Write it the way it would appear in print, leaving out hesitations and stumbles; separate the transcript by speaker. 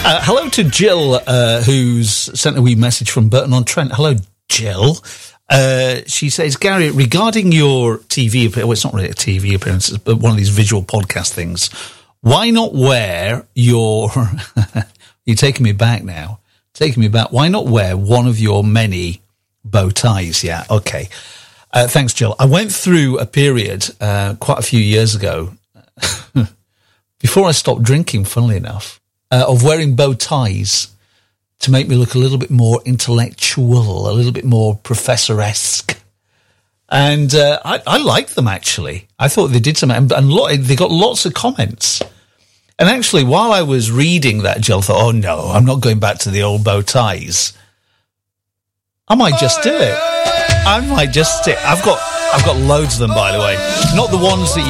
Speaker 1: Hello to Jill, who's sent a wee message from Burton-on-Trent. Hello, Jill. She says, Gary, regarding your TV appearance, well, it's not really a TV appearance, but one of these visual podcast things, why not wear your... You're taking me back now. Taking me back. Why not wear one of your many bow ties? Yeah, okay. Thanks, Jill. I went through a period quite a few years ago, before I stopped drinking, funnily enough, of wearing bow ties to make me look a little bit more intellectual, a little bit more professor-esque. And I liked them, actually. I thought they did something, and they got lots of comments. And actually, while I was reading that, Jill, I thought, oh, no, I'm not going back to the old bow ties. I might just do it. I might just stick. I've got loads of them, by the way. Not the ones that